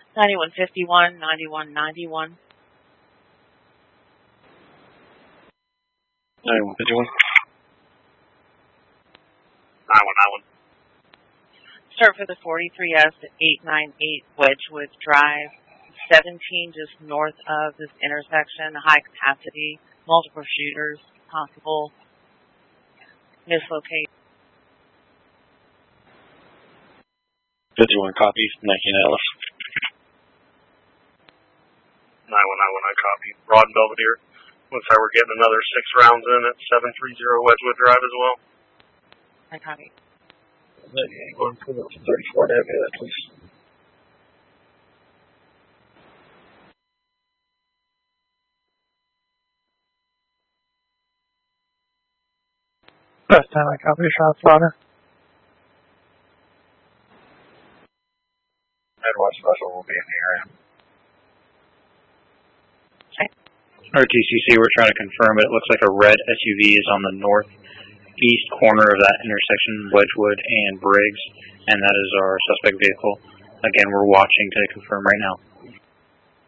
9151, 9191. 9151. 9191. Start for the 43S at 898 Wedgewood Drive, 17 just north of this intersection, high capacity, multiple shooters, possible mislocate. 51 copy, 19 Alice. 9191, I copy. Rod and Belvedere. Looks like we're getting another 6 rounds in at 730 Wedgewood Drive as well. I copy. Going to 34 to have that, please. Last time I copy shot spotter. Edward Special will be in the area. RTCC, we're trying to confirm it. It looks like a red SUV is on the northeast corner of that intersection, Wedgewood and Briggs, and that is our suspect vehicle. Again, we're watching to confirm right now.